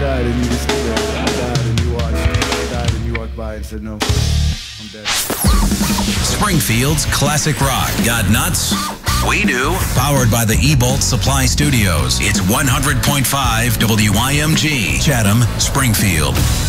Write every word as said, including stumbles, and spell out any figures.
died and you were still there. I died and you watched. I died and you walked by and said, no, I'm dead. Springfield's classic rock. Got nuts? We do. Powered by the E-Bolt Supply Studios. It's one hundred point five W I M G. Chatham, Springfield.